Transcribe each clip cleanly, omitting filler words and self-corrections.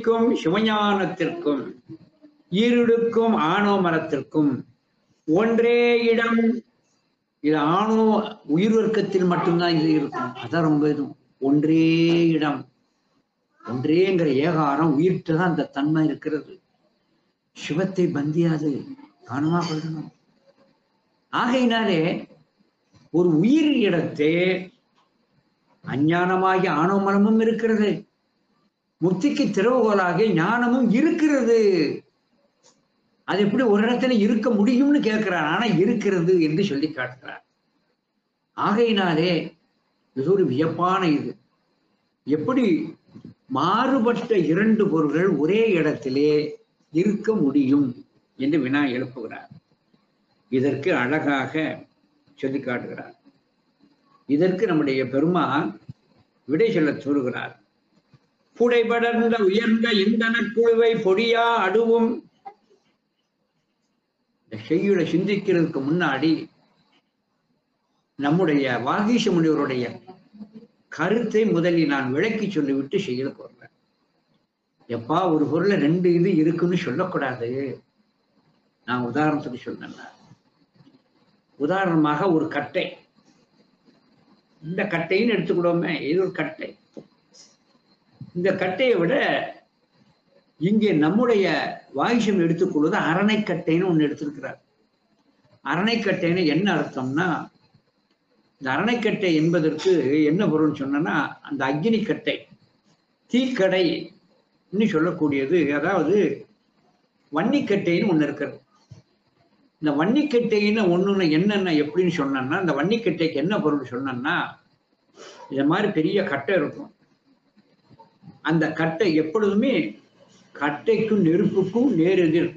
முக்திக்கும் சிவஞானத்திற்கும் ஈருடுக்கும் ஆணவ மரத்திற்கும் ஒன்றே இடம். இது ஆணோ உயிர் வர்க்கத்தில் மட்டும்தான் இது இருக்கும். அதான் ரொம்ப இதுவும் ஒன்றே இடம். ஒன்றேங்கிற ஏகாரம் உயிர்கிட்ட தான் அந்த தன்மை இருக்கிறது. சிவத்தை பந்தியாது கவனமா கொள்ளணும். ஆகையினாலே ஒரு உயிர் இடத்தே அஞ்ஞானமாகிய ஆணவ மரமும் இருக்கிறது, முக்திக்கு திறவுகோலாகிய ஞானமும் இருக்கிறது. அது எப்படி ஒரு இடத்துல இருக்க முடியும்னு கேட்கிறார். ஆனா இருக்கிறது என்று சொல்லி காட்டுறார். ஆகையினாலே இது ஒரு வியப்பான இது. எப்படி மாறுபட்ட இரண்டு பொருள்கள் ஒரே இடத்திலே இருக்க முடியும் என்று வினா எழுப்புகிறார். இதற்கு அழகாக சொல்லி காட்டுகிறார். இதற்கு நம்முடைய பெருமான் விடை சொல்ல சொல்கிறார். புடைபடர்ந்த உயர்ந்த இந்தன குழுவை பொடியா அடுவும். இந்த செய்யுளை சிந்திக்கிறதுக்கு முன்னாடி நம்முடைய வாகீச முனிவருடைய கருத்தை முதலில் நான் விளக்கி சொல்லிவிட்டு செய்யல போறேன். எப்பா ஒரு பொருளை ரெண்டு இது இருக்குன்னு சொல்லக்கூடாது. நான் உதாரணத்துக்கு சொன்னேன். உதாரணமாக ஒரு கட்டை, இந்த கட்டைன்னு எடுத்துக்கிடுவோமே, இது ஒரு கட்டை. இந்த கட்டையை விட இங்கே நம்முடைய வாகிசம் எடுத்துக்கொள்வது அரணைக்கட்டைன்னு ஒண்ணு எடுத்திருக்கிறார். அரணைக்கட்டைன்னு என்ன அர்த்தம்னா, இந்த அரணைக்கட்டை என்பதற்கு என்ன பொருள்னு சொன்னா, அந்த அக்னி கட்டை, தீக்கடை இன்னும் சொல்லக்கூடியது. அதாவது வன்னிக்கட்டைன்னு ஒண்ணு இருக்கிறது. இந்த வன்னிக்கட்டைன்னு ஒண்ணுன்னு என்னென்ன எப்படின்னு சொன்னா, இந்த வன்னிக்கட்டைக்கு என்ன பொருள் சொன்னா, இத மாதிரி பெரிய கட்டை இருக்கும். அந்த கட்டை எப்பொழுதுமே கட்டைக்கும் நெருப்புக்கும் நேரெதிர்.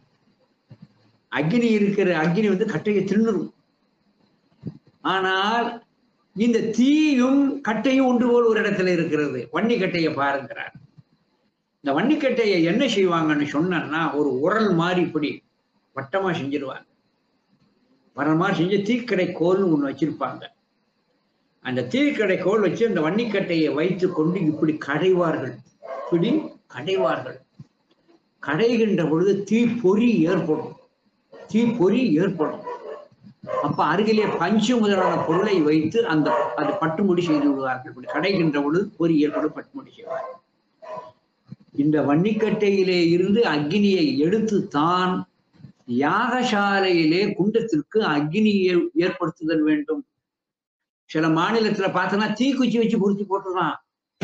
அக்னி இருக்கிற அக்னி கட்டையை தின்னுடும். ஆனால் இந்த தீயும் கட்டையும் ஒன்று போல் ஒரு இடத்துல இருக்கிறது. வன்னிக்கட்டையை பாருங்கிறார். இந்த வன்னிக்கட்டையை என்ன செய்வாங்கன்னு சொன்னா, ஒரு உரல் மாதிரி இப்படி வட்டமா செஞ்சிருவாங்க. வர மாதிரி செஞ்சு தீக்கடை கோல்னு ஒண்ணு வச்சிருப்பாங்க. அந்த தீக்கடை கோல் வச்சு அந்த வன்னிக்கட்டையை வைத்து கொண்டு இப்படி கடைவார்கள். இப்படி கடைவார்கள். கடைகின்ற பொழுது தீப்பொறி ஏற்படும். தீப்பொறி ஏற்படும். அப்ப அருகிலே பஞ்சு முதலான பொருளை வைத்து அது பட்டுமுடி செய்து விடுவார்கள். இப்படி கடைகின்ற பொழுது பொறி ஏற்படும், பட்டுமுடி செய்வார்கள். இந்த வன்னிக்கட்டையிலே இருந்து அக்னியை எடுத்து தான் யாகசாலையிலே குண்டத்திற்கு அக்னியை ஏற்படுத்துதல் வேண்டும். சில மாநிலத்துல பார்த்தோன்னா தீக்குச்சி வச்சு பொருத்தி போட்டுதான்.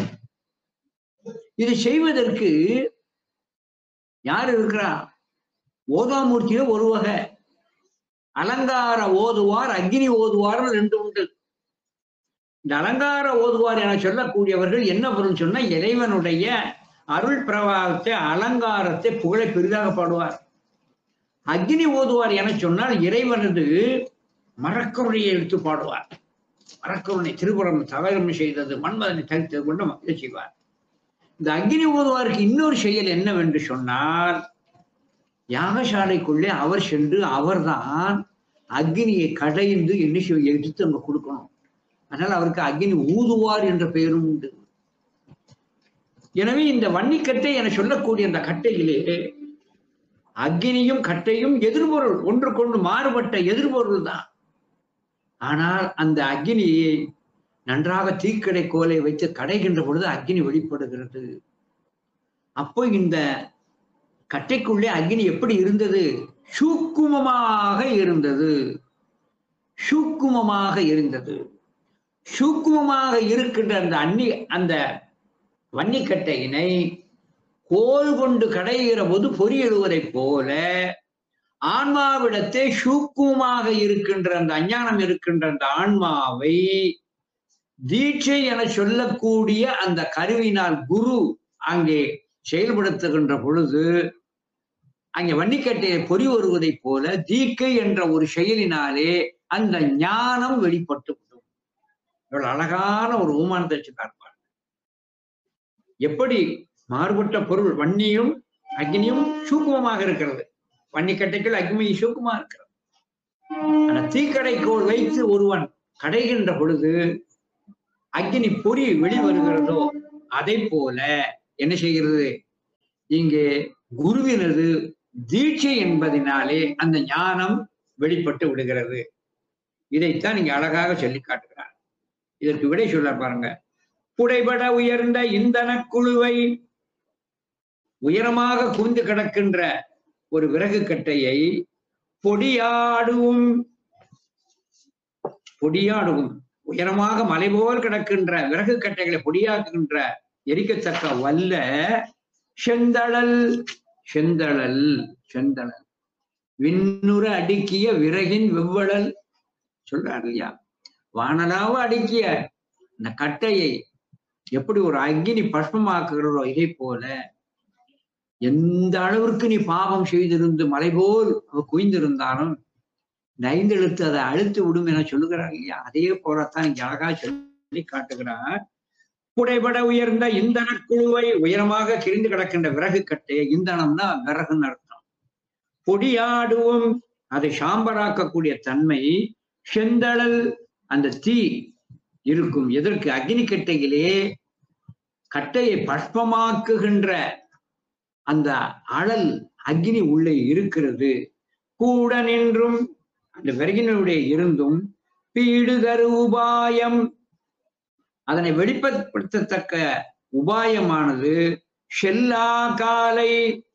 இதை செய்வதற்கு யார் இருக்கிறா? ஓதாமூர்த்தியில ஒரு வகை, அலங்கார ஓதுவார், அக்னி ஓதுவார்னு ரெண்டு உண்டு. இந்த அலங்கார ஓதுவார் என சொல்லக்கூடியவர்கள் என்ன பொருள் சொன்னா, இறைவனுடைய அருள் பிரவாகத்தை, அலங்காரத்தை, புகழை பெரிதாக பாடுவார். அக்னி ஓதுவார் என சொன்னால் இறைவனது மரக்கருணையை எடுத்து பாடுவார். மரக்கருணை, திருப்புறம் தவறம் செய்தது, மன்மதனை தவிர்த்தது கொண்டு மக்கள் செய்வார். இந்த அக்னி ஓதுவாருக்கு இன்னொரு செயல் என்னவென்று சொன்னால், யாகசாலைக்குள்ளே அவர் சென்று அவர்தான் அக்னியை கடைந்து என்ன எடுத்து அங்க கொடுக்கணும். அதனால அவருக்கு அக்னி ஊதுவார் என்ற பெயரும் உண்டு. எனவே இந்த வன்னிக்கட்டை என சொல்லக்கூடிய அந்த கட்டையிலே அக்னியும் கட்டையும் எதிர்பொருள், ஒன்றுக்கொன்று மாறுபட்ட எதிர்பொருள் தான். ஆனால் அந்த அக்னியை நன்றாக தீக்கடை கோலை வைத்து கடைகின்ற பொழுது அக்னி வெளிப்படுகிறது. அப்போ இந்த கட்டைக்குள்ளே அக்னி எப்படி இருந்தது? சூக்குமமாக இருந்தது. சூக்குமமாக இருந்தது. சூக்குமமாக இருக்கின்ற அந்த வன்னிக்கட்டையினை கோல் கொண்டு கடைகிற போது பொறி போல ஆன்மாவிடத்தை சூக்குமமாக இருக்கின்ற அந்த அஞ்ஞானம் இருக்கின்ற அந்த ஆன்மாவை தீட்சை என சொல்லக்கூடிய அந்த கருவினால் குரு அங்கே செயல்படுத்துகின்ற பொழுது அங்கே வன்னிக்கட்டையை பொறி வருவதை போல தீக்கை என்ற ஒரு செயலினாலே அந்த ஞானம் வெளிப்பட்டு விடும். இவ்வளவு அழகான ஒரு உமானத்தை வச்சு பார்ப்பார். எப்படி மாறுபட்ட பொருள் வன்னியும் அக்னியும் சூக்குமமாக இருக்கிறது. வன்னிக்கட்டைக்குள் அக்னி சூக்குமா இருக்கிறது. அந்த தீக்கடைக்கோள் வைத்து ஒருவன் கடைகின்ற பொழுது அக்னி பொறி வெளிவருகிறதோ அதை போல என்ன செய்கிறது? இங்கே குருவினது தீட்சை என்பதினாலே அந்த ஞானம் வெளிப்பட்டு விடுகிறது. இதைத்தான் இங்க அழகாக சொல்லி காட்டுகிறார். இதற்கு விடை சொல்ல பாருங்க. புடைபட உயர்ந்த இந்தன குழுவை, உயரமாக குவிந்து கிடக்கின்ற ஒரு விறகு கட்டையை பொடியாடுவும் உயரமாக மலை போல் கிடக்கின்ற விறகு கட்டைகளை பொடியாக்குகின்ற எரிக்கத்தக்க வல்ல செந்தழல் விண்ணுற அடுக்கிய விறகின் வெவ்வழல் சொல்றார் இல்லையா? வானலாவ அடுக்கிய இந்த கட்டையை எப்படி ஒரு அக்னி பஷ்பமாக்குகிறதோ இதே போல எந்த அளவிற்கு நீ பாவம் செய்திருந்து மலை போல் குவிந்திருந்தாலும் ஐந்தெழுத்து அதை அழுத்து விடும் என சொல்லுகிறார் இல்லையா? அதே போலத்தான் இங்க அழகா சொல்லி காட்டுகிறார். புடைபட உயர்ந்த இந்தன குழுவை, உயரமாக கிழிந்து கிடக்கின்ற விறகு கட்டையை, இந்தனம்னா விறகுன்னு அர்த்தம், பொடியாடுவோம் அதை சாம்பராக்கக்கூடிய தன்மை, செந்தழல் அந்த தீ இருக்கும் எதற்கு அக்னி கட்டையிலே கட்டையை பஷ்பமாக்குகின்ற அந்த அழல் அக்னி உள்ளே இருக்கிறது. கூட நின்றும் அந்த விறகினுடைய இருந்தும் பீடுதரு உபாயம், அதனை வெளிப்படுத்தத்தக்க உபாயமானது செல்லா காலை,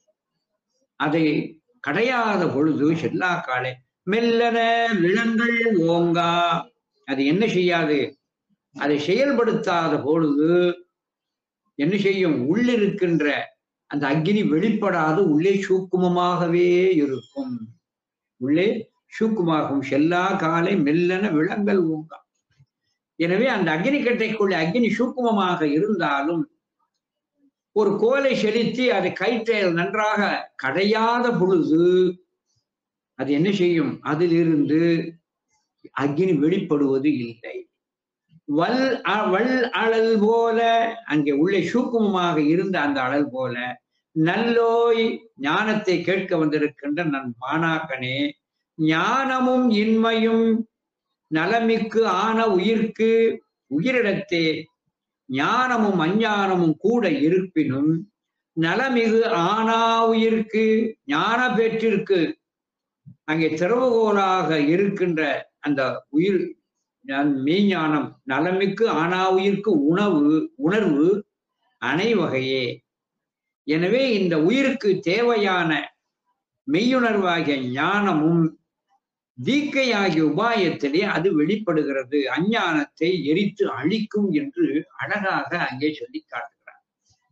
அதை கடையாத பொழுது செல்லா காலை மெல்லன விலங்கள் ஓங்கா, அது என்ன செய்யாது, அதை செயல்படுத்தாத பொழுது என்ன செய்யும், உள்ளிருக்கின்ற அந்த அக்னி வெளிப்படாது உள்ளே சூக்குமமாகவே இருக்கும். உள்ளே சூக்குமாகும். செல்லா காலை மெல்லன விலங்கல் ஓங்கா. எனவே அந்த அக்னி கட்டைக்குள்ள அக்னி சூக்குமமாக இருந்தாலும் ஒரு கோலை செலுத்தி அதை கயிற்றில் நன்றாக கடையாத பொழுது அது என்ன செய்யும், அதிலிருந்து அக்னி வெளிப்படுவது இல்லை. வல் அழல் போல, அங்கே உள்ளே சூக்குமமாக இருந்த அந்த அழல் போல, நல்லோய் ஞானத்தை கேட்க வந்திருக்கின்ற நன் மாணாக்கனே, ஞானமும் இன்மையும் நலமிக்கு ஆன உயிர்க்கு, உயிரிடத்தே ஞானமும் அஞ்ஞானமும் கூட இருப்பினும் நலமிகு ஆனா உயிர்க்கு, ஞான பெற்றிற்கு அங்கே திறவுகோலாக இருக்கின்ற அந்த உயிர் மெய்ஞானம், நலமிக்கு ஆனா உயிர்க்கு உணர்வு அனைவகையே. எனவே இந்த உயிருக்கு தேவையான மெய்யுணர்வாகிய ஞானமும் தீக்கையாகிய உபாயத்திலே அது வெளிப்படுகிறது, அஞ்ஞானத்தை எரித்து அழிக்கும் என்று அழகாக அங்கே சொல்லி காட்டுகிறார்.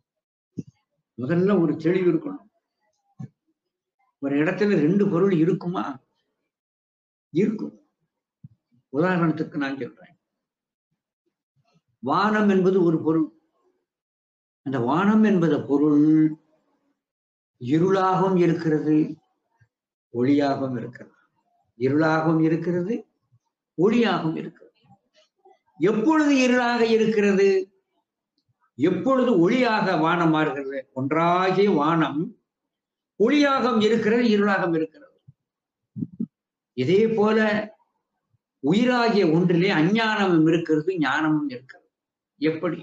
முதல்ல ஒரு தெளிவு இருக்கணும். ஒரு இடத்துல ரெண்டு பொருள் இருக்குமா? இருக்கும். உதாரணத்துக்கு நான் சொல்றேன், வானம் என்பது ஒரு பொருள். அந்த வானம் என்பது பொருள் இருளாகவும் இருக்கிறது, ஒளியாகவும் இருக்கிறது. இருளாகவும் இருக்கிறது, ஒளியாகவும் இருக்கிறது. எப்பொழுது இருளாக இருக்கிறது, எப்பொழுது ஒளியாக வானம் மாறுகிறது? ஒன்றாகிய வானம் ஒளியாகவும் இருக்கிறது, இருளாகவும் இருக்கிறது. இதே போல உயிராகிய ஒன்றிலே அஞ்ஞானமும் இருக்கிறது, ஞானமும் இருக்கிறது. எப்படி?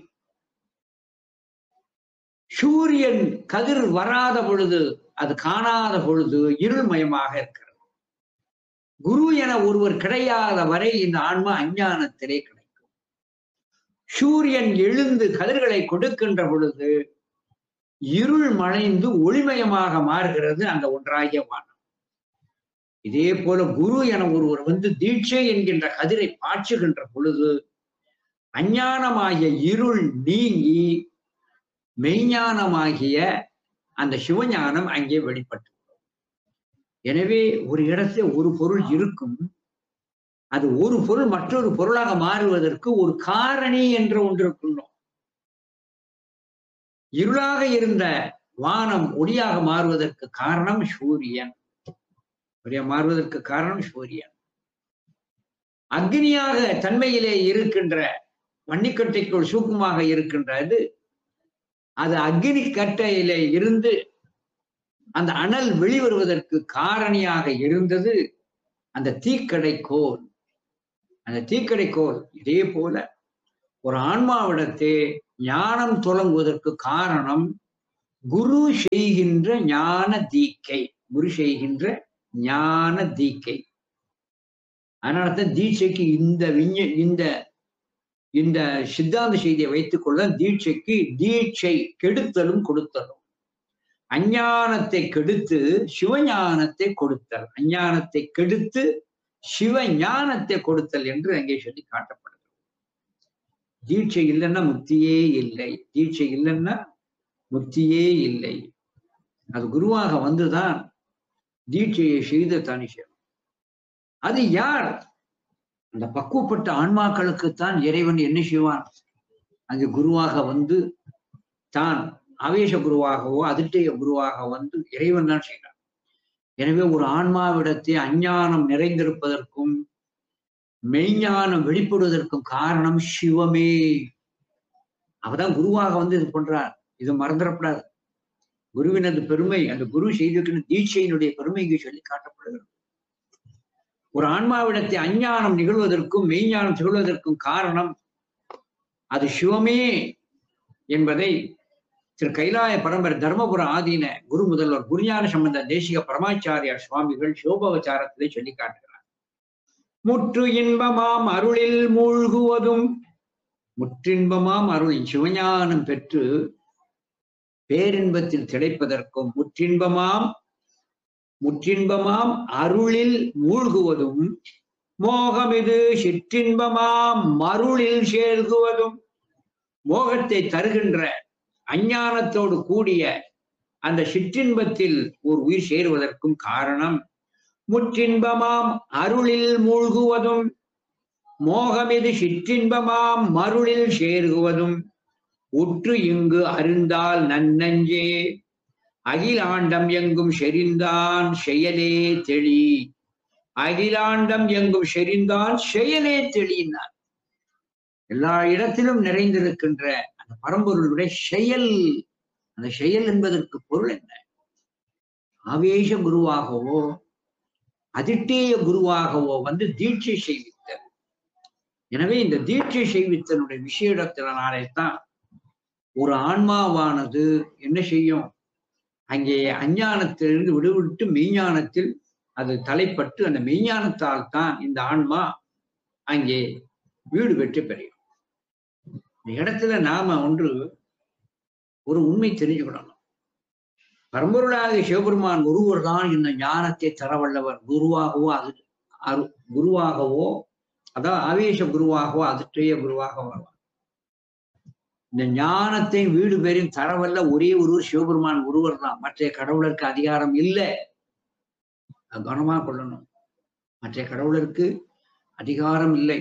சூரியன் கதிர் வராத பொழுது, அது காணாத பொழுது இருள்மயமாக இருக்கிறது. குரு என ஒருவர் கிடையாத வரை இந்த ஆன்மா அஞ்ஞானத்திலே கிடைக்கும். சூரியன் எழுந்து கதிர்களை கொடுக்கின்ற பொழுது இருள் மறைந்து ஒளிமயமாக மாறுகிறது அந்த ஒன்றாகிய வானம். இதே போல குரு என ஒருவர் தீட்சை என்கின்ற கதிரை பாய்ச்சுகின்ற பொழுது அஞ்ஞானமாகிய இருள் நீங்கி மெய்ஞானமாகிய அந்த சிவஞானம் அங்கே வெளிப்பட்டு. எனவே ஒரு இடத்துல ஒரு பொருள் இருக்கும், அது ஒரு பொருள் மற்றொரு பொருளாக மாறுவதற்கு ஒரு காரணி என்று ஒன்று இருக்கணும். இருளாக இருந்த வானம் ஒளியாக மாறுவதற்கு காரணம் சூரியன். மாறுவதற்கு காரணம் சூரியன். அக்னியாக தன்மையிலே இருக்கின்ற வன்னிக்கட்டைக்குள் சூக்குமாக இருக்கின்றது, அது அக்னி கட்டையிலே இருந்து அந்த அனல் வெளிவருவதற்கு காரணியாக இருந்தது அந்த தீக்கடைக்கோல். அந்த தீக்கடைக்கோல் இதே போல ஒரு ஆன்மாவிடத்தே ஞானம் தொடங்குவதற்கு காரணம் குரு செய்கின்ற ஞான தீக்கை. குரு செய்கின்ற ஞான தீக்கை. அதனாலதான் தீட்சைக்கு இந்த இந்த சித்தாந்த செய்தியை வைத்துக் கொள்ள தீட்சைக்கு தீட்சை கெடுத்தலும் கொடுத்தலும். அஞ்ஞானத்தை கெடுத்து சிவஞானத்தை கொடுத்தல், அஞ்ஞானத்தை கெடுத்து சிவஞானத்தை கொடுத்தல் என்று அங்கே சொல்லி காட்டப்படுது. தீட்சை இல்லைன்னா முக்தியே இல்லை, தீட்சை இல்லைன்னா முக்தியே இல்லை. அது குருவாக வந்துதான் தீட்சையை செய்த தனிஷம். அது யார்? அந்த பக்குவப்பட்ட ஆன்மாக்களுக்குத்தான் இறைவன் என்ன செய்வான்? அங்கு குருவாக வந்து தான் ஆவேச குருவாகவோ அதிர்ஷ்டைய குருவாக வந்து இறைவன் தான் செய்கிறான். எனவே ஒரு ஆன்மாவிடத்தை அஞ்ஞானம் நிறைந்திருப்பதற்கும் மெய்ஞானம் வெளிப்படுவதற்கும் காரணம் சிவமே. அவதான் குருவாக வந்து இது பண்றார். இது மறந்துடக்கூடாது. குருவினது பெருமை, அந்த குரு செய்திருக்கிற தீட்சையினுடைய பெருமை இங்கு சொல்லி காட்டப்படுகிறது. ஒரு ஆன்மாவிடத்தை அஞ்ஞானம் நிகழ்வதற்கும் மெய்ஞானம் திகழ்வதற்கும் காரணம் அது சிவமே என்பதை திரு கைலாய பரம்பரை தர்மபுர ஆதீன குரு முதல்வர் குருஞான சம்பந்த தேசிக பரமாச்சாரியார் சுவாமிகள் சிவபவச்சாரத்திலே சொல்லி காட்டுகிறார். முற்று இன்பமாம் அருளில் மூழ்குவதும், முற்றின்பமாம் அருளின் சிவஞானம் பெற்று பேரின்பத்தில் திளைப்பதற்கும், முற்றின்பமாம் அருளில் மூழ்குவதும், மோகமிது சிற்றின்பமாம் மருளில் சேர்குவதும். மோகத்தை தருகின்ற அஞ்ஞானத்தோடு கூடிய அந்த சிற்றின்பத்தில் ஒரு உயிர் சேருவதற்கும் காரணம் முற்றின்பமாம் அருளில் மூழ்குவதும், மோகமிது சிற்றின்பமாம் மருளில் சேர்குவதும். உற்று இங்கு அருந்தால் நன்னஞ்சே அகிலாண்டம் எங்கும் செறிந்தான் செயலே தெளி. அகிலாண்டம் எங்கும் செறிந்தான் செயலே தெளினான். எல்லா இடத்திலும் நிறைந்திருக்கின்ற அந்த பரம்பொருளுடைய செயல். அந்த செயல் என்பதற்கு பொருள் என்ன? ஆவேச குருவாகவோ அதிர்ஷ்டேய குருவாகவோ வந்து தீட்சை செய்வித்தல். எனவே இந்த தீட்சை செய்வித்தனுடைய விஷயத்தினாலேத்தான் ஒரு ஆன்மாவானது என்ன செய்யும்? அங்கே அஞ்ஞானத்திலிருந்து விடுவிட்டு மெய்ஞானத்தில் அது தலைப்பட்டு அந்த மெய்ஞானத்தால் தான் இந்த ஆன்மா அங்கே வீடு பெற்று பெறும். இந்த இடத்துல நாம ஒரு உண்மை தெரிஞ்சுக்கிடணும். பரம்பொருளாக சிவபெருமான் ஒருவர் தான் இந்த ஞானத்தை தரவல்லவர். குருவாகவோ அதாவது ஆவேச குருவாகவோ அதிர்ஷ்டேய குருவாகவோ இந்த ஞானத்தை வீடு பேரின் தரவல்ல ஒரே ஒருவர் சிவபெருமான் ஒருவர் தான். மற்ற கடவுளருக்கு அதிகாரம் இல்லை. கவனமா கொள்ளணும். மற்ற கடவுளருக்கு அதிகாரம் இல்லை.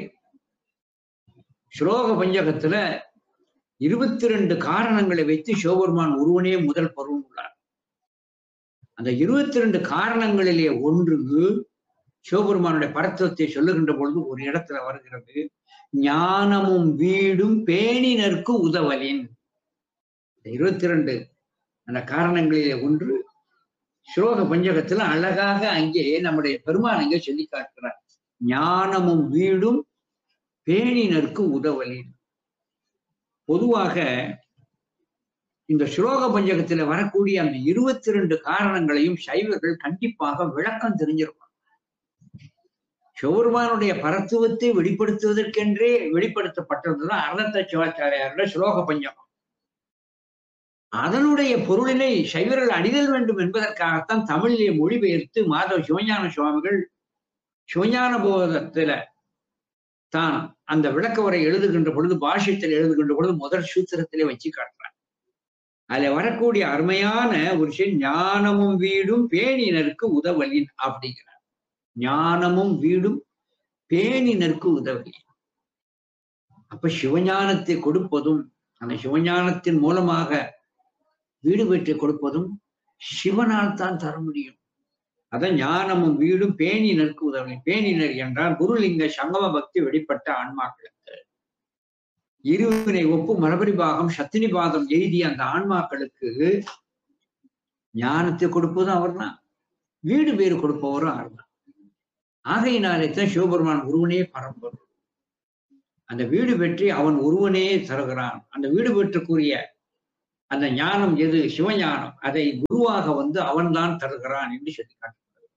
ஸ்லோக பஞ்சகத்துல 22 காரணங்களை வைத்து சிவபெருமான் ஒருவனே முதல் பருவம் உள்ளார். அந்த 22 காரணங்களிலே ஒன்று சிவபெருமானுடைய பரத்துவத்தை சொல்லுகின்ற பொழுது ஒரு இடத்துல வருகிறது, ஞானமும் வீடும் பேணினருக்கு உதவலின். 22 அந்த காரணங்களிலே ஒன்று ஸ்லோக பஞ்சகத்துல அழகாக அங்கே நம்முடைய பெருமான் அங்கே சொல்லி காட்டுகிறார். ஞானமும் வீடும் பேணினருக்கு உதவலின். பொதுவாக இந்த ஸ்லோக பஞ்சகத்துல வரக்கூடிய அந்த 22 காரணங்களையும் சைவர்கள் கண்டிப்பாக விளக்கம் தெரிஞ்சிருப்பாங்க. சிவபெருமானுடைய பரத்துவத்தை வெளிப்படுத்துவதற்கென்றே வெளிப்படுத்தப்பட்டதுதான் அருணத்த சிவாச்சாரியாருடைய ஸ்லோக பஞ்சகம். அதனுடைய பொருளினை சைவர்கள் அணிதல் வேண்டும் என்பதற்காகத்தான் தமிழிலே மொழிபெயர்த்து மாதவ சிவஞான சுவாமிகள் சிவஞான போதத்துல தான் அந்த விளக்க உரை எழுதுகின்ற பொழுது, பாஷ்யத்தில் எழுதுகின்ற பொழுது முதல் சூத்திரத்திலே வச்சு காட்டுறார். அதுல வரக்கூடிய அருமையான ஒரு விஷயம், ஞானமும் வீடும் பேணினருக்கு உதவலின் அப்படிங்கிறார். ஞானமும் வீடும் பேணினருக்கு உதவலி. அப்ப சிவஞானத்தை கொடுப்பதும் அந்த சிவஞானத்தின் மூலமாக வீடு பெற்று கொடுப்பதும் சிவனால் தான் தர முடியும். அதான் ஞானமும் வீடும் பேணினருக்கு உதவலி. பேணினர் என்றால் குருலிங்க சங்கம பக்தி வெளிப்பட்ட ஆன்மாக்களுக்கு இருவினை ஒப்பு மரபரிபாகம் சத்தினிபாதம் எய்திய அந்த ஆன்மாக்களுக்கு ஞானத்தை கொடுப்பதும் அவர் தான், வீடு பேறு கொடுப்பவரும் அவர் தான். ஆகையினாலே தான் சிவபெருமான் ஒருவனே பரம்பொருள். அந்த வீடு பெற்றி அவன் ஒருவனே தருகிறான். அந்த வீடு பெற்றுக்குரிய அந்த ஞானம் எது? சிவஞானம். அதை குருவாக வந்து அவன்தான் தருகிறான் என்று சொல்லி காட்டுகிறது.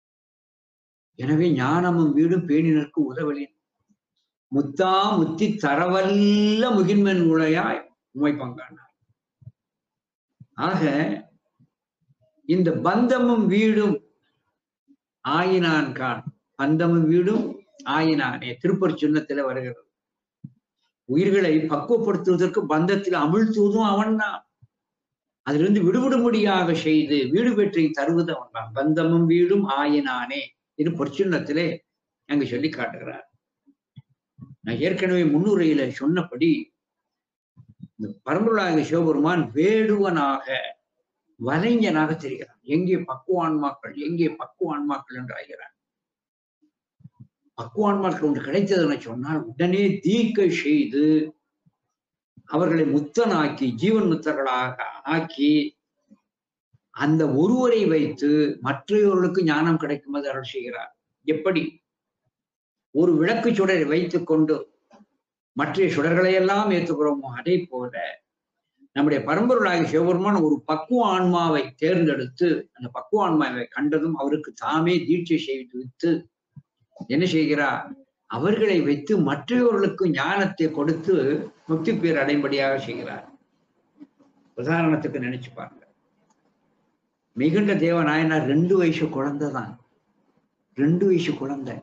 எனவே ஞானமும் வீடும் பேணினருக்கு உதவலின் முத்தா முத்தி தரவல்ல முகின்மன் உழையாய் உமை பங்கானார். ஆக இந்த பந்தமும் வீடும் ஆயினான் கான், பந்தமும் வீடும் ஆயினானே திருப்பூர் சின்னத்துல வருகிறது. உயிர்களை பக்குவப்படுத்துவதற்கு பந்தத்தில் அமிழ்த்துவதும் அவன் தான். அதிலிருந்து விடுபடும்படியாக செய்து வீடு பெற்றை தருவது அவன் தான். பந்தமும் வீடும் ஆயினானே இது பொற்சின்னத்திலே அங்கு சொல்லி காட்டுகிறார். நான் ஏற்கனவே முன்னுரையில சொன்னபடி இந்த பரம்பொருளாகிய சிவபெருமான் வேடுவனாக வலைஞனாக தெரிகிறான். எங்கே பக்குவான்மாக்கள், எங்கே பக்குவான்மாக்கள் என்று ஆகிறான். பக்குவான்மாக்கள் ஒன்று கிடைத்ததுன்னு சொன்னால் உடனே தீக்கை செய்து அவர்களை முத்தனாக்கி ஜீவன் முத்தர்களாக ஆக்கி அந்த ஒருவரை வைத்து மற்றவர்களுக்கு ஞானம் கிடைக்கும்போது அருள் செய்கிறார். எப்படி? ஒரு விளக்கு சுடரை வைத்துக் கொண்டு மற்ற சுடர்களை எல்லாம் ஏற்றுக்கிறோமோ அதே போல நம்முடைய பரம்பொருளாகிய சிவபெருமான் ஒரு பக்குவ ஆன்மாவை தேர்ந்தெடுத்து அந்த பக்குவ ஆன்மாவை கண்டதும் அவருக்கு தாமே தீட்சை செய்து வைத்து என்ன செய்கிறார்? அவர்களை வைத்து மற்றவர்களுக்கு ஞானத்தை கொடுத்து முக்தி பேர் அடைம்படியாக செய்கிறார். உதாரணத்துக்கு நினைச்சு பாருங்க. மிகுண்ட தேவ நாயனார் 2 வயசு குழந்தை தான். 2 வயசு குழந்தை.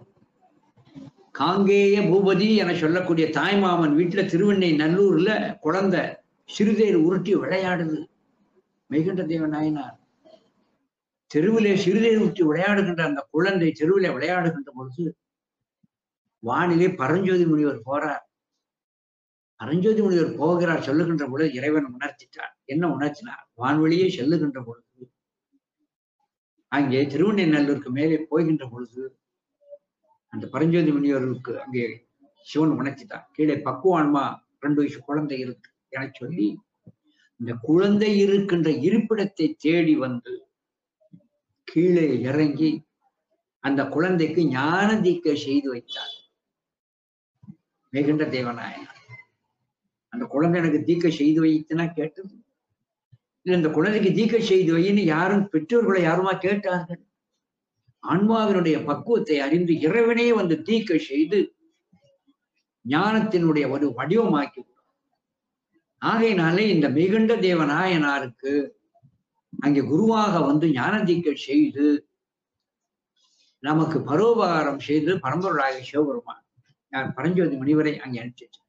காங்கேய பூபதி என சொல்லக்கூடிய தாய்மாமன் வீட்டுல திருவெண்ணை நல்லூர்ல குழந்தை சிறுதேர் உருட்டி விளையாடுது. மிகுண்ட தேவ நாயனார் தெருவிலே சிறுதேர் உருட்டி விளையாடுகின்ற அந்த குழந்தை தெருவிலே விளையாடுகின்ற பொழுது வானிலே பரஞ்சோதி முனிவர் போறார். பரஞ்சோதி முனிவர் போகிறார். சொல்லுகின்ற பொழுது இறைவன் உணர்த்திட்டார். என்ன உணர்த்தினார்? வான்வெளியே செல்லுகின்ற பொழுது அங்கே திருவண்ணை நல்லூருக்கு மேலே போகின்ற பொழுது அந்த பரஞ்சோதி முனிவருக்கு அங்கே சிவன் உணர்த்திட்டார். கீழே பக்குவான்மா 2 வயசு குழந்தை இருக்கு என சொல்லி இந்த குழந்தை இருக்கின்ற இருப்பிடத்தை தேடி வந்து கீழே இறங்கி அந்த குழந்தைக்கு ஞான தீட்சை செய்து வைத்தார் மிகுண்ட தேவநாயனார். அந்த குழந்தை எனக்கு தீட்சை செய்து வைத்துனா கேட்டது இல்லை. இந்த குழந்தைக்கு தீட்சை செய்து வைன்னு யாரும் பெற்றோர்களை யாருமா கேட்டார்கள்? ஆன்மாவினுடைய பக்குவத்தை அறிந்து இறைவனே வந்து தீட்சை செய்து ஞானத்தினுடைய ஒரு வடிவமாக்கி. ஆகையினாலே இந்த மிகுண்ட தேவநாயனாருக்கு அங்கே குருவாக வந்து ஞான தீட்சை செய்து நமக்கு பரோபகாரம் செய்து பரம்பொருளாகிய சிவபெருமான் யார் பரஞ்சோதி முனிவரை அங்கே அனுப்பிச்சு.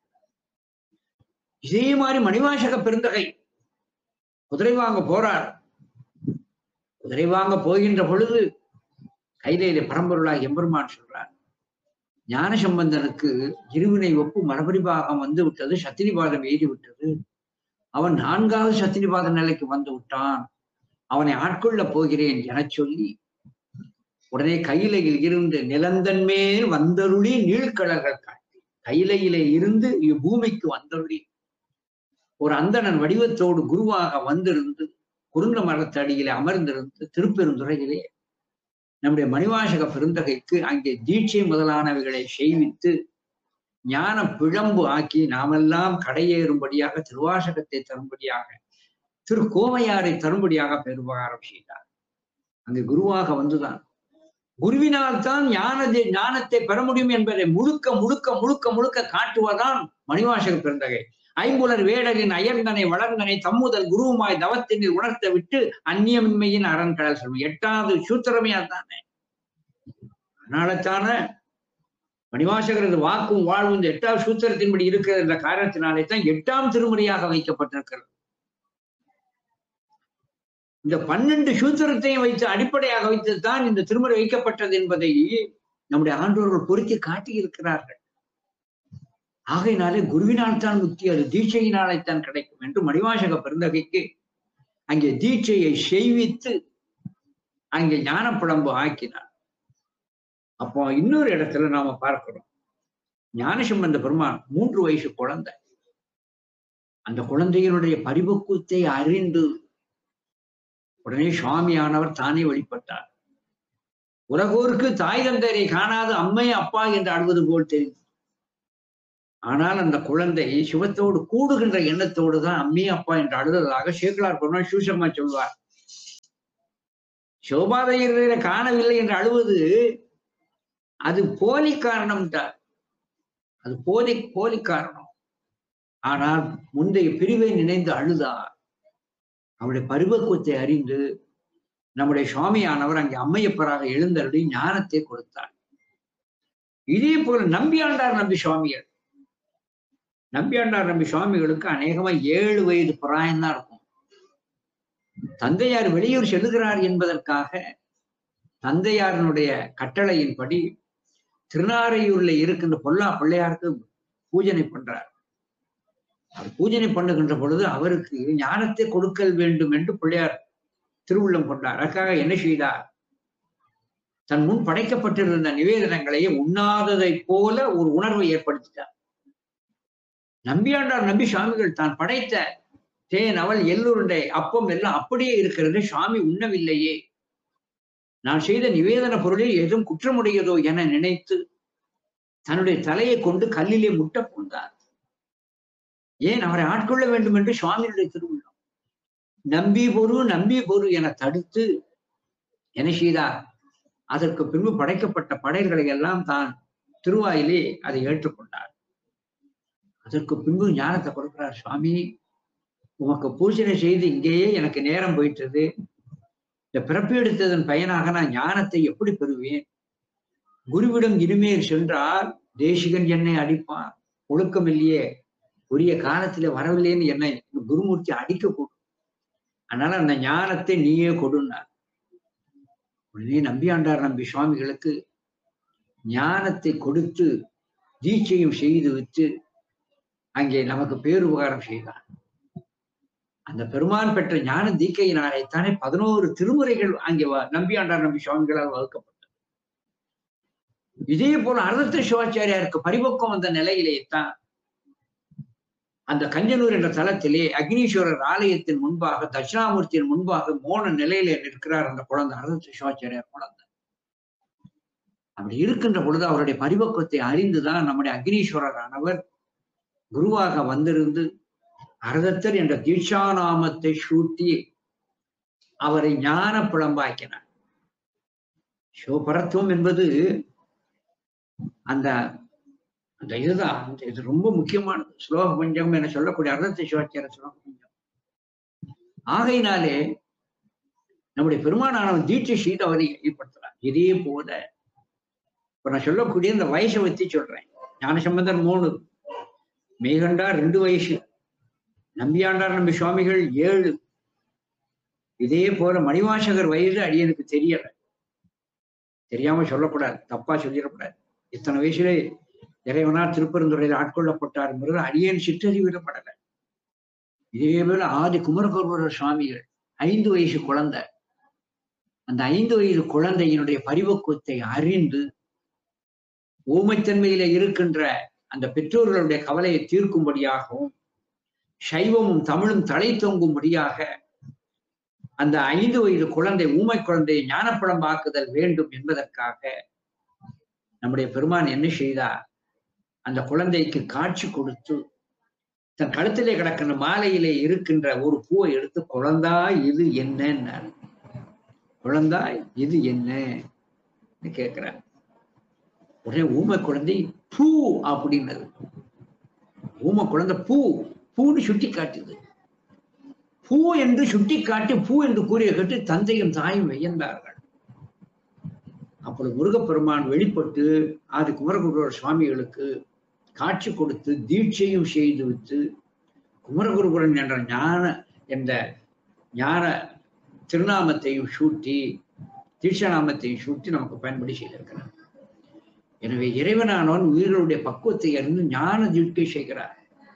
இதே மாதிரி மணிவாசக பெருந்தகை குதிரை வாங்க போறார். குதிரை வாங்க போகின்ற பொழுது கையிலே பரம்பொருளாகிய எம்பெருமான் சொல்றார், ஞான சம்பந்தனுக்கு இருவினை ஒப்பு மரபரிபாகம் வந்து விட்டது, சத்தினிபாதம் எய்தி விட்டது. அவன் 4வது சத்தினிபாத நிலைக்கு வந்து விட்டான். அவனை ஆட்கொள்ள போகிறேன் என சொல்லி உடனே கையிலையில் இருந்து நிலந்தன் மேல் வந்தருளி நீழ்கடல்கள் காட்டி கையிலையிலே இருந்து பூமிக்கு வந்தருளி ஒரு அந்தணன் வடிவத்தோடு குருவாக வந்திருந்து குருந்த மரத்தடியிலே அமர்ந்திருந்து திருப்பெருந்துறையிலே நம்முடைய மணிவாசக பெருந்தகைக்கு அங்கே தீட்சை முதலானவைகளை செய்வித்து ஞான பிழம்பு ஆக்கி நாமெல்லாம் கடையேறும்படியாக திருவாசகத்தை தரும்படியாக திருக்கோவையாரை தரும்படியாக பெருபகாரம் செய்தார். அங்கு குருவாக வந்துதான் குருவினால் தான் ஞானத்தை பெற முடியும் என்பதை முழுக்க முழுக்க முழுக்க முழுக்க காட்டுவதான் மணிவாசக பெருந்தகை. ஐம்புலர் வேடரின் அயர்ந்தனை வளர்ந்தனை தம்முதல் குருவுமாய் தவத்தினில் உணர்த்த விட்டு அந்நியமின்மையின் அரண்கடல் சொல்லும் 8வது சூத்திரமே அதுதானே. அதனாலத்தான மணிவாசகரது வாக்கும் வாழ்வும் இந்த 8வது சூத்திரத்தின்படி இருக்கிறது என்ற காரணத்தினாலே தான் 8ஆம் திருமுறையாக வைக்கப்பட்டிருக்கிறது. இந்த 12 சூத்திரத்தையும் வைத்து அடிப்படையாக வைத்துதான் இந்த திருமுறை வைக்கப்பட்டது என்பதை நம்முடைய ஆண்டோர்கள் பொருத்தி காட்டியிருக்கிறார்கள். ஆகையினாலே குருவினால் தான் முக்தி, அது தீட்சையினாலைத்தான் கிடைக்கும் என்று மணிவாசக பெருந்தகைக்கு அங்கே தீட்சையை செய்வித்து அங்கே ஞானப்புலம்பு ஆக்கினார். அப்போ இன்னொரு இடத்துல நாம பார்க்கிறோம், ஞானசம்பந்த பெருமான் 3 வயசு குழந்தை. அந்த குழந்தையினுடைய பரிபக்குவத்தை அறிந்து உடனே சுவாமியானவர் தானே வெளிப்பட்டார். உலகோருக்கு தாய் தந்தரை காணாது அம்மை அப்பா என்று ஆடுவது போல் தெரிந்து ஆனால் அந்த குழந்தை சிவத்தோடு கூடுகின்ற எண்ணத்தோடு தான் அம்மி அப்பா என்று அழுததாக சேக்கிழார் பெருமாள் சூசகமா சொல்வார். சிவபாதையர்களை காணவில்லை என்று அழுவது அது போலி காரணம் தான். அது போலி காரணம். ஆனால் முந்தைய பிரிவை நினைந்து அழுதார். அவருடைய பரிபக்குவத்தை அறிந்து நம்முடைய சுவாமியானவர் அங்கே அம்மையப்பராக எழுந்தருளி ஞானத்தை கொடுத்தார். இதே போல நம்பியாண்டார் நம்பி சுவாமிகள், நம்பியாண்டார் நம்பி சுவாமிகளுக்கு அநேகமா 7 வயது பிராயம்தான் இருக்கும். தந்தையார் வெளியூர் செல்லுகிறார் என்பதற்காக தந்தையாரனுடைய கட்டளையின்படி திருநாரையூர்ல இருக்கின்ற பொல்லா பிள்ளையாருக்கு பூஜனை பண்றார். அவர் பூஜனை பண்ணுகின்ற பொழுது அவருக்கு ஞானத்தை கொடுக்கல் வேண்டும் என்று பிள்ளையார் திருவுள்ளம் கொண்டார். அதற்காக என்ன செய்தார்? தன் முன் படைக்கப்பட்டிருந்த நிவேதனங்களையே உண்ணாததை போல ஒரு உணர்வை ஏற்படுத்திட்டார். நம்பியாண்டார் நம்பி சுவாமிகள் தான் படைத்த தேன், அவள், எள்ளுருண்டை, அப்பம் எல்லாம் அப்படியே இருக்கிறது, சுவாமி உண்ணவில்லையே, நான் செய்த நிவேதன பொருளில் ஏதும் குற்றமுடையதோ என நினைத்து தன்னுடைய தலையை கொண்டு கல்லிலே முட்ட கொண்டார். ஏன்? அவரை ஆட்கொள்ள வேண்டும் என்று சுவாமியுடைய திருவுள்ளம். நம்பி பொரு என தடுத்து என்ன செய்தார்? அதற்கு பின்பு படைக்கப்பட்ட படைகளை எல்லாம் தான் திருவாயிலே அதை ஏற்றுக்கொண்டார். அதற்கு பின்பு ஞானத்தை கொடுக்கிறார். சுவாமி, உமக்கு பூஜனை செய்து இங்கேயே எனக்கு நேரம் போயிட்டது. இந்த பிறப்பு எடுத்ததன் பயனாக நான் ஞானத்தை எப்படி பெறுவேன்? குருவிடம் இனிமேல் சென்றால் தேசிகன் என்னை அடிப்பான், ஒழுக்கம் இல்லையே, உரிய காலத்திலே வரவில்லைன்னு என்னை குருமூர்த்தி அடிக்க கூடும். அதனால அந்த ஞானத்தை நீயே கொடுனார். உடனே நம்பியாண்டார் நம்பி சுவாமிகளுக்கு ஞானத்தை கொடுத்து தீட்சையும் செய்து வச்சு அங்கே நமக்கு பேருபகாரம் செய்தார். அந்த பெருமான் பெற்ற ஞான தீக்கையினாலேத்தானே 11 திருமுறைகள் அங்கே நம்பியாண்டார் நம்பி சுவாமிகளால் வகுக்கப்பட்டது. இதே போல அருணத்த சிவாச்சாரியாருக்கு பரிபக்குவம் வந்த நிலையிலேத்தான் அந்த கஞ்சனூர் என்ற தலத்திலே அக்னீஸ்வரர் ஆலயத்தின் முன்பாக தட்சிணாமூர்த்தியின் முன்பாக மோன நிலையில நிற்கிறார் அந்த குழந்தை, அருணத்த சிவாச்சாரியார் குழந்தை. அப்படி இருக்கின்ற பொழுது அவருடைய பரிபக்குவத்தை அறிந்துதான் நம்முடைய அக்னீஸ்வரரானவர் குருவாக வந்திருந்து அரதத்தர் என்ற தீட்சாநாமத்தை சூட்டி அவரை ஞான புலம்பாக்கினார். சிவபரத்துவம் என்பது அந்த அந்த இதுதான். இது ரொம்ப முக்கியமானது. ஸ்லோக பஞ்சம் என சொல்லக்கூடிய அரதத்த சிவாச்சார ஸ்லோக பஞ்சம். ஆகையினாலே நம்முடைய பெருமானானவன் தீட்சை செய்து அவரை ஏற்படுத்துறார். இதே போல இப்ப நான் சொல்லக்கூடிய இந்த வயசை வச்சு சொல்றேன். ஞானசம்பந்தர் 3, மெய்கண்டார் 2 வயசு, நம்பியாண்டார் நம்பி சுவாமிகள் 7. இதே போல மணிவாசகர் வயது அடியனுக்கு தெரியல, தெரியாம சொல்லக்கூடாது, தப்பா சொல்லிடக்கூடாது. இத்தனை வயசுல இறைவனார் திருப்பெருந்துறையில் ஆட்கொள்ளப்பட்டார் என்பது அடியேன் சிற்றறிவிடப்படல. இதே போல ஆதி குமரகுருபரர் சுவாமிகள் 5 வயசு குழந்தை. அந்த 5 வயது குழந்தையினுடைய பரிபக்குவத்தை அறிந்து ஊமைத்தன்மையில இருக்கின்ற அந்த பெற்றோர்களுடைய கவலையை தீர்க்கும்படியாகவும் சைவமும் தமிழும் தலை தொங்கும்படியாக அந்த 5 வயது குழந்தை, ஊமை குழந்தையை ஞானப்பழமாக்குதல் வேண்டும் என்பதற்காக நம்முடைய பெருமான் என்ன செய்தார்? அந்த குழந்தைக்கு காட்சி கொடுத்து தன் கழுத்திலே கிடக்கின்ற மாலையிலே இருக்கின்ற ஒரு பூவை எடுத்து, குழந்தாய் இது என்ன, குழந்தாய் இது என்ன கேட்கிறார். உடனே ஊமை குழந்தை பூ அப்படின்னது. ஊமை குழந்தை பூன்னு சுட்டி காட்டுது. பூ என்று சுட்டி காட்டி பூ என்று கூறிய கேட்டு தந்தையும் தாயும் வியந்தார்கள். அப்பொழுது முருகப்பெருமான் வெளிப்பட்டு ஆதி குமரகுருபரர் சுவாமிகளுக்கு காட்சி கொடுத்து தீட்சையும் செய்து விட்டு குமரகுருபரன் என்ற ஞான திருநாமத்தையும் சூட்டி தீட்சநாமத்தையும் சூட்டி நமக்கு பயன்படி செய்திருக்கிறார். எனவே இறைவனானவன் உயிர்களுடைய பக்குவத்தை அறிந்து ஞான தீட்சை செய்கிறார்.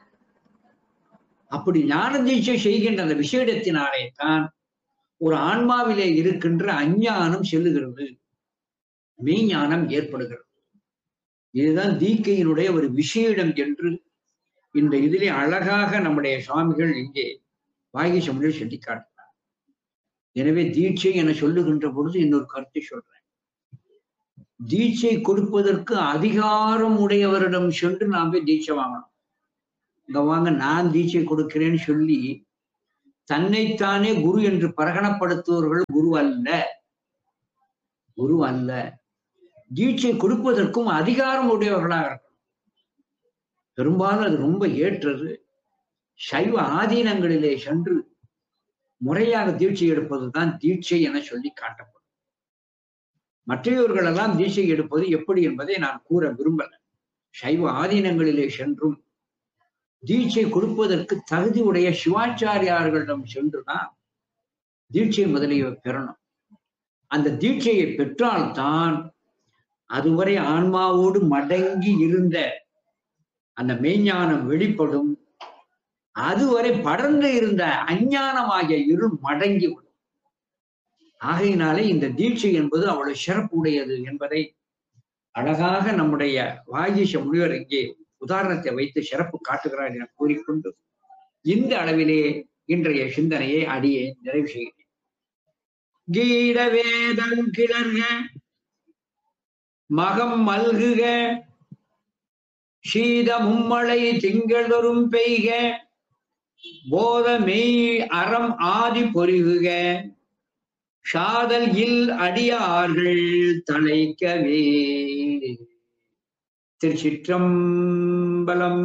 அப்படி ஞான தீட்சை செய்கின்ற அந்த விசேடத்தினாலே தான் ஒரு ஆன்மாவிலே இருக்கின்ற அஞ்ஞானம் செல்லுகிறது, மெய்ஞானம் ஏற்படுகிறது. இதுதான் தீக்கையினுடைய ஒரு விசேடம் என்று இந்த இதிலே அழகாக நம்முடைய சுவாமிகள் இங்கே வாகீசமுனில் சொல்லி காட்டினார். எனவே தீட்சை என சொல்லுகின்ற பொழுது இன்னொரு கருத்தை சொல்றேன். தீட்சை கொடுப்பதற்கு அதிகாரம் உடையவரிடம் சென்று நாம் போய் தீட்சை வாங்கணும். இங்க வாங்க நான் தீட்சை கொடுக்கிறேன்னு சொல்லி தன்னைத்தானே குரு என்று பிரகடனப்படுத்துவர்கள் குரு அல்ல. குரு அல்ல. தீட்சை கொடுப்பதற்கும் அதிகாரம் உடையவர்களாக இருக்கணும். பெரும்பாலும் அது ரொம்ப ஏற்றது சைவ ஆதீனங்களிலே சென்று முறையாக தீட்சை எடுப்பதுதான் தீட்சை என சொல்லி காட்டப்படும். மற்றவர்களெல்லாம் தீட்சை எடுப்பது எப்படி என்பதை நான் கூற விரும்பல. சைவ ஆதீனங்களிலே சென்றும் தீட்சை கொடுப்பதற்கு தகுதி உடைய சிவாச்சாரியார்களிடம் சென்றுதான் தீட்சை முதலிய பெறணும். அந்த தீட்சையை பெற்றால்தான் அதுவரை ஆன்மாவோடு மடங்கி இருந்த அந்த மெய்ஞானம் வெளிப்படும். அதுவரை படர்ந்து இருந்த அஞ்ஞானமாகிய இருள் மடங்கி விடும். ஆகையினாலே இந்த தீட்சை என்பது அவ்வளவு சிறப்பு உடையது என்பதை அழகாக நம்முடைய வாகீச முனிவர் இங்கே உதாரணத்தை வைத்து சிறப்பு காட்டுகிறார் என கூறிக்கொண்டு இந்த அளவிலே இன்றைய சிந்தனையை அடியே நிறைவு செய்கிறேன். கீட வேதம் கிளர்க மகம் மல்குக சீத மும்மழை திங்களொரும் பெய்க போத மெய் அறம் ஆதி பொறிகுக சாதல் இல் அடியார்கள் தலைக்கவே. திருச்சிற்றம்பலம்.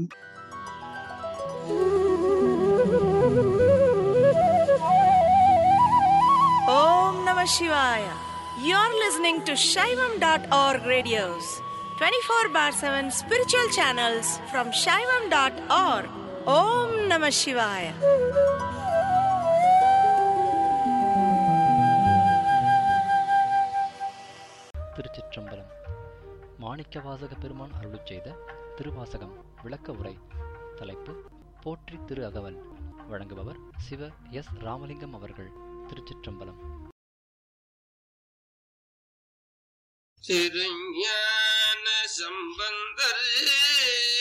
Om Namah Shivaya. You're listening to Shaivam.org radios, 24/7 spiritual channels from Shaivam.org. Om Namah Shivaya. திருச்சிற்றம்பலம். மாணிக்கவாசக பெருமான் அருளிச் செய்த திருவாசகம் விளக்க உரை. தலைப்பு போற்றி திரு அகவல். வழங்குபவர் சிவ எஸ் ராமலிங்கம் அவர்கள். திருச்சிற்றம்பலம். திருஞான சம்பந்தர்